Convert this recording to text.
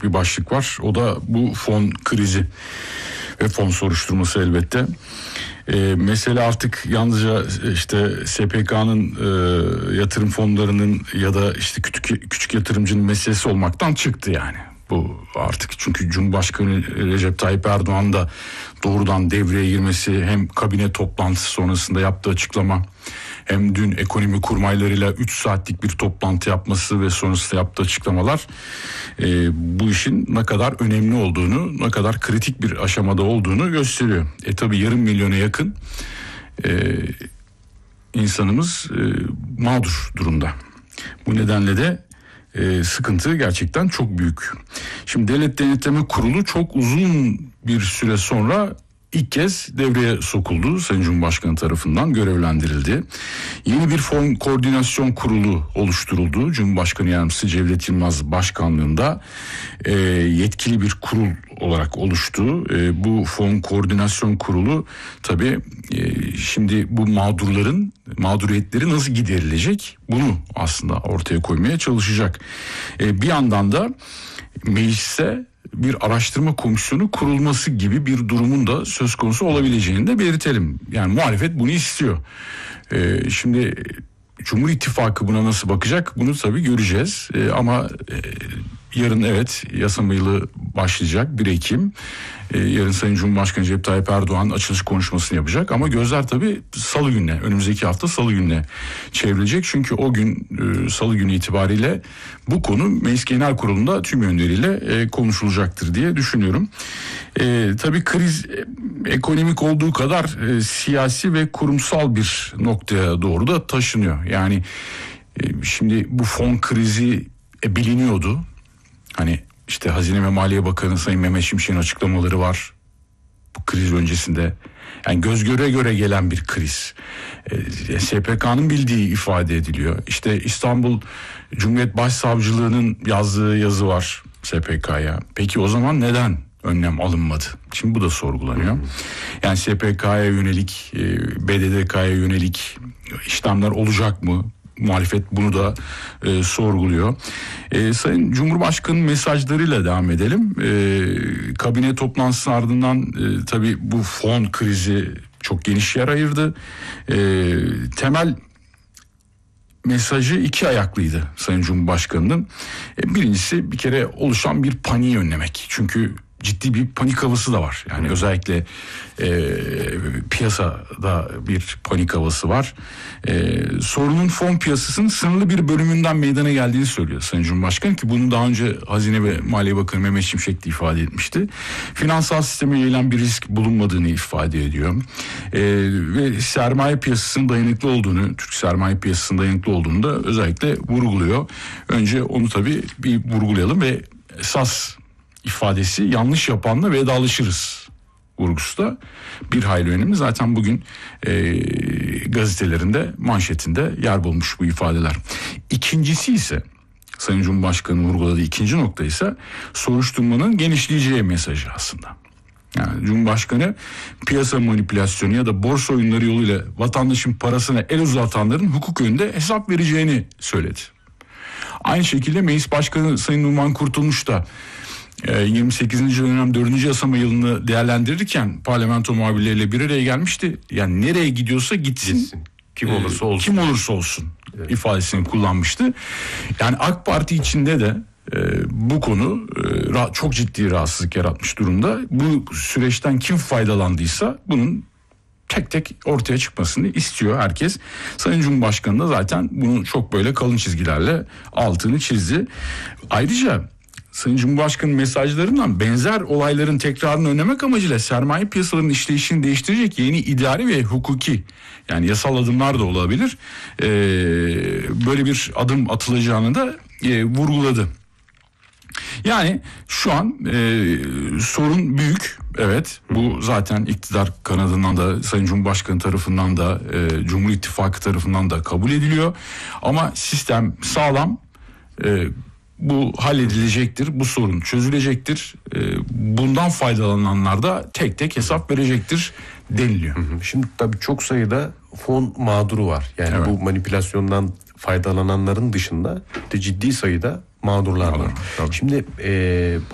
bir başlık var. O da bu fon krizi ve fon soruşturması elbette. Mesele artık yalnızca işte SPK'nın yatırım fonlarının ya da işte küçük yatırımcının meselesi olmaktan çıktı yani. Bu artık, çünkü Cumhurbaşkanı Recep Tayyip Erdoğan da doğrudan devreye girmesi, hem kabine toplantısı sonrasında yaptığı açıklama, hem dün ekonomi kurmaylarıyla 3 saatlik bir toplantı yapması ve sonrasında yaptığı açıklamalar bu işin ne kadar önemli olduğunu, ne kadar kritik bir aşamada olduğunu gösteriyor. Tabii yarım milyona yakın insanımız mağdur durumda. Bu nedenle de sıkıntı gerçekten çok büyük. Şimdi Devlet Denetleme Kurulu çok uzun bir süre sonra ilk kez devreye sokuldu. Sayın Cumhurbaşkanı tarafından görevlendirildi. Yeni bir fon koordinasyon kurulu oluşturuldu. Cumhurbaşkanı Yardımcısı Cevdet Yılmaz başkanlığında yetkili bir kurul olarak oluştu. Bu fon koordinasyon kurulu tabii şimdi bu mağduriyetleri nasıl giderilecek, bunu aslında ortaya koymaya çalışacak. Bir yandan da meclise bir araştırma komisyonu kurulması gibi bir durumun da söz konusu olabileceğini de belirtelim. Yani muhalefet bunu istiyor. Şimdi Cumhur İttifakı buna nasıl bakacak, bunu tabii göreceğiz. Ama yarın evet yasama yılı başlayacak, 1 Ekim. Yarın Sayın Cumhurbaşkanı Recep Tayyip Erdoğan açılış konuşmasını yapacak. Ama gözler tabii Salı gününe, önümüzdeki hafta Salı gününe çevrilecek. Çünkü o gün Salı günü itibariyle bu konu Meclis Genel Kurulu'nda tüm yönleriyle konuşulacaktır diye düşünüyorum. Tabii kriz ekonomik olduğu kadar siyasi ve kurumsal bir noktaya doğru da taşınıyor. Yani şimdi bu fon krizi biliniyordu. Hani işte Hazine ve Maliye Bakanı Sayın Mehmet Şimşek'in açıklamaları var bu kriz öncesinde. Yani göz göre göre gelen bir kriz. SPK'nın bildiği ifade ediliyor. İşte İstanbul Cumhuriyet Başsavcılığı'nın yazdığı yazı var SPK'ya. Peki o zaman neden önlem alınmadı? Şimdi bu da sorgulanıyor. Yani SPK'ya yönelik, BDDK'ya yönelik işlemler olacak mı? Muhalefet bunu da sorguluyor. Sayın Cumhurbaşkanı'nın mesajlarıyla devam edelim. Kabine toplantısının ardından tabii bu fon krizi çok geniş yer ayırdı. Temel mesajı 2 ayaklıydı Sayın Cumhurbaşkanı'nın. Birincisi bir kere oluşan bir paniği önlemek. Çünkü ciddi bir panik havası da var. Yani özellikle piyasada bir panik havası var. Sorunun fon piyasasının sınırlı bir bölümünden meydana geldiğini söylüyor Sayın Cumhurbaşkanı, ki bunu daha önce Hazine ve Maliye Bakanı Mehmet Şimşek de ifade etmişti. Finansal sisteme yayılan bir risk bulunmadığını ifade ediyor. Ve sermaye piyasasının dayanıklı olduğunu, Türk sermaye piyasasının dayanıklı olduğunu da özellikle vurguluyor. Önce onu tabii bir vurgulayalım ve esas ifadesi yanlış yapanla vedalaşırız vurgusu da bir hayli önemli. Zaten bugün gazetelerinde manşetinde yer bulmuş bu ifadeler. İkincisi ise Sayın Cumhurbaşkanı'nın vurguladığı ikinci nokta ise soruşturmanın genişleyeceği mesajı aslında. Yani Cumhurbaşkanı piyasa manipülasyonu ya da borsa oyunları yoluyla vatandaşın parasına el uzatanların hukuk önünde hesap vereceğini söyledi. Aynı şekilde Meclis Başkanı Sayın Numan Kurtulmuş da 28. dönem 4. yasama yılını değerlendirirken parlamento muhabirleriyle bir araya gelmişti. Yani nereye gidiyorsa gitsin. Kim olursa olsun. Kim olursa olsun ifadesini kullanmıştı. Yani AK Parti içinde de bu konu çok ciddi rahatsızlık yaratmış durumda. Bu süreçten kim faydalandıysa bunun tek tek ortaya çıkmasını istiyor herkes. Sayın Cumhurbaşkanı da zaten bunu çok böyle kalın çizgilerle altını çizdi. Ayrıca Sayın Cumhurbaşkanı mesajlarından benzer olayların tekrarını önlemek amacıyla sermaye piyasalarının işleyişini değiştirecek yeni idari ve hukuki, yani yasal adımlar da olabilir, böyle bir adım atılacağını da vurguladı. Yani şu an sorun büyük. Evet, bu zaten iktidar kanadından da Sayın Cumhurbaşkanı tarafından da Cumhur İttifakı tarafından da kabul ediliyor. Ama sistem sağlam. Bu halledilecektir, bu sorun çözülecektir. Bundan faydalananlar da tek tek hesap verecektir deniliyor. Şimdi tabii çok sayıda fon mağduru var. Yani evet, bu manipülasyondan faydalananların dışında de ciddi sayıda mağdurlar var. Tabii. Şimdi